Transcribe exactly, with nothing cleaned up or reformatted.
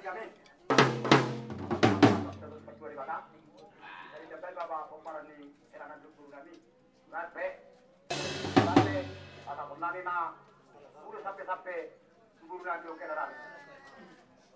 kami. Terus berdua di mana? Dari jabatan bapak komparan ni erangan dulu kami. Berapa? Berapa? Ataupun nanti na, udah sampai sampai guru nanti oke larang.